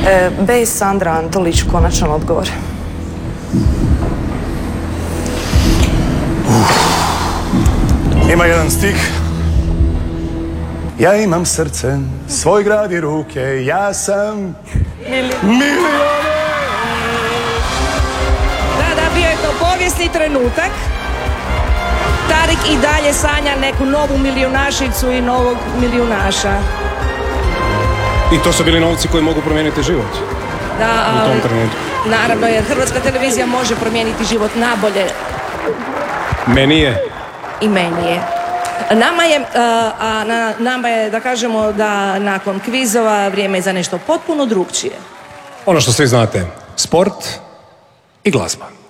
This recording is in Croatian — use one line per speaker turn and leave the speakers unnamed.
B. Sandra Antolić, konačan odgovor.
Ima jedan stih. Ja imam srce, svoj grad i ruke, ja sam milioner.
Da, bio je to povijesni trenutak. Tarik i dalje sanja neku novu milijunašicu i novog milijunaša.
I to su bili novci koji mogu promijeniti život.
Da,
u tom trenutku.
Naravno, jer Hrvatska televizija može promijeniti život nabolje.
Meni je.
I meni je. Nama je, da kažemo da nakon kvizova vrijeme je za nešto potpuno drugčije.
Ono što svi znate, sport i glazba.